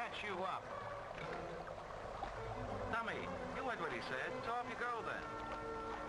catch you up. Dummy, you heard what he said. So off you go then.